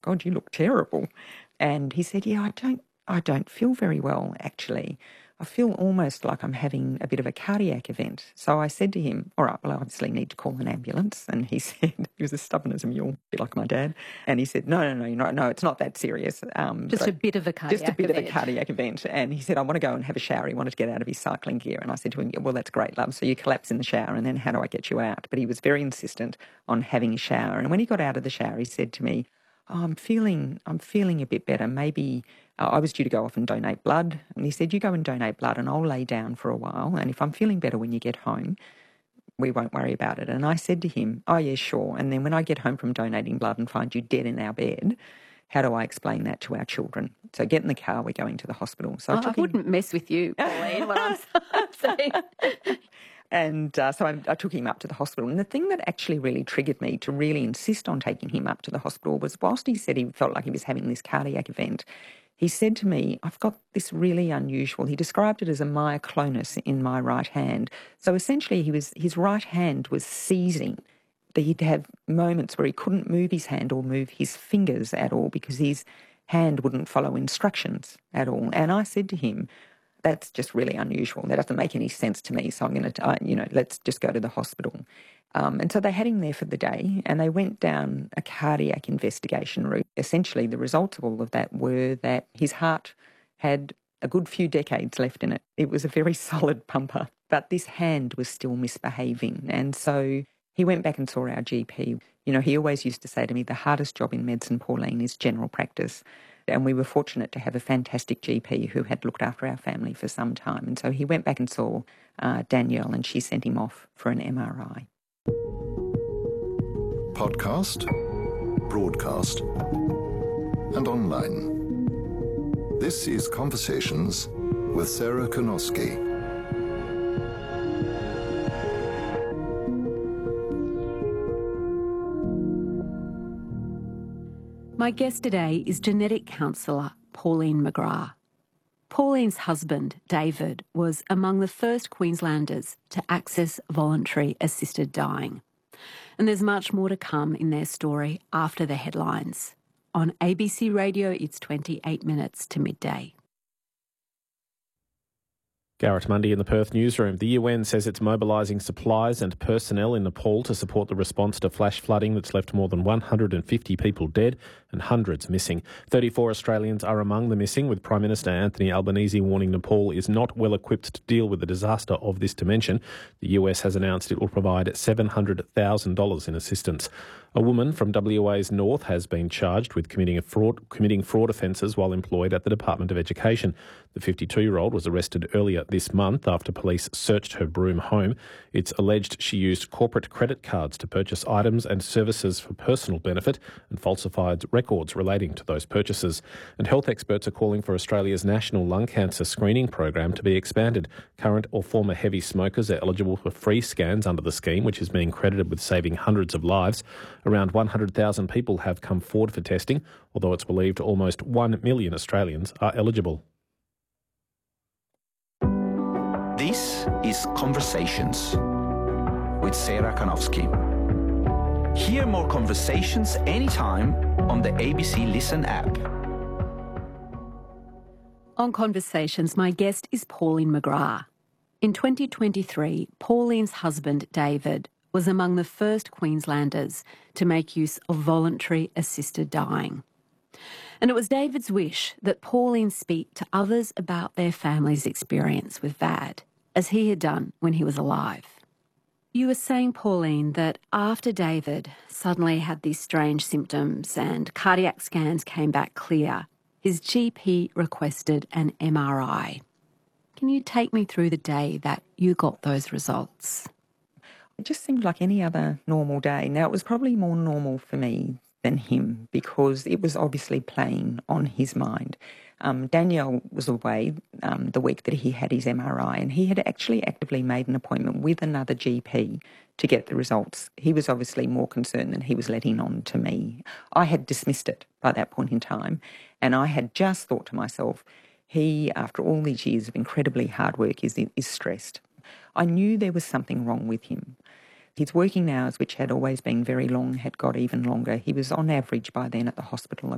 God, you look terrible. And he said, yeah, I don't feel very well, actually. I feel almost like I'm having a bit of a cardiac event. So I said to him, all right, well, I obviously need to call an ambulance. And he said, he was as stubborn as a mule, a bit like my dad. And he said, no, it's not that serious. Just a bit of a cardiac event. Just a bit of a cardiac event. And he said, I want to go and have a shower. He wanted to get out of his cycling gear. And I said to him, well, that's great, love. So you collapse in the shower and then how do I get you out? But he was very insistent on having a shower. And when he got out of the shower, he said to me, I'm feeling a bit better. Maybe I was due to go off and donate blood. And he said, you go and donate blood and I'll lay down for a while. And if I'm feeling better when you get home, we won't worry about it. And I said to him, oh, yeah, sure. And then when I get home from donating blood and find you dead in our bed, how do I explain that to our children? So get in the car, we're going to the hospital. So I wouldn't mess with you, Pauline, what I'm saying. And so I took him up to the hospital. And the thing that actually really triggered me to really insist on taking him up to the hospital was whilst he said he felt like he was having this cardiac event, he said to me, I've got this really unusual, he described it as a myoclonus in my right hand. So essentially his right hand was seizing. He'd have moments where he couldn't move his hand or move his fingers at all because his hand wouldn't follow instructions at all. And I said to him, that's just really unusual. That doesn't make any sense to me. So I'm going to, let's just go to the hospital. And so they had him there for the day and they went down a cardiac investigation route. Essentially, the results of all of that were that his heart had a good few decades left in it. It was a very solid pumper, but this hand was still misbehaving. And so he went back and saw our GP. He always used to say to me, the hardest job in medicine, Pauline, is general practice. And we were fortunate to have a fantastic GP who had looked after our family for some time. And so he went back and saw Danielle and she sent him off for an MRI. Podcast, broadcast, and online. This is Conversations with Sarah Konowski. My guest today is genetic counsellor Pauline McGrath. Pauline's husband, David, was among the first Queenslanders to access voluntary assisted dying. And there's much more to come in their story after the headlines. On ABC Radio, it's 28 minutes to midday. Garrett Mundy in the Perth newsroom. The UN says it's mobilising supplies and personnel in Nepal to support the response to flash flooding that's left more than 150 people dead and hundreds missing. 34 Australians are among the missing, with Prime Minister Anthony Albanese warning Nepal is not well equipped to deal with the disaster of this dimension. The US has announced it will provide $700,000 in assistance. A woman from WA's north has been charged with committing fraud offences while employed at the Department of Education. The 52-year-old was arrested earlier this month after police searched her Broome home. It's alleged she used corporate credit cards to purchase items and services for personal benefit and falsified records relating to those purchases. And health experts are calling for Australia's national lung cancer screening program to be expanded. Current or former heavy smokers are eligible for free scans under the scheme, which is being credited with saving hundreds of lives. Around 100,000 people have come forward for testing, although it's believed almost 1 million Australians are eligible. This is Conversations with Sarah Konowski. Hear more conversations anytime on the ABC Listen app. On Conversations, my guest is Pauline McGrath. In 2023, Pauline's husband, David, was among the first Queenslanders to make use of voluntary assisted dying. And it was David's wish that Pauline speak to others about their family's experience with VAD, as he had done when he was alive. You were saying, Pauline, that after David suddenly had these strange symptoms and cardiac scans came back clear, his GP requested an MRI. Can you take me through the day that you got those results? It just seemed like any other normal day. Now, it was probably more normal for me than him because it was obviously playing on his mind. Danielle was away the week that he had his MRI, and he had actually actively made an appointment with another GP to get the results. He was obviously more concerned than he was letting on to me. I had dismissed it by that point in time, and I had just thought to myself, he, after all these years of incredibly hard work, is stressed. I knew there was something wrong with him. His working hours, which had always been very long, had got even longer. He was on average by then at the hospital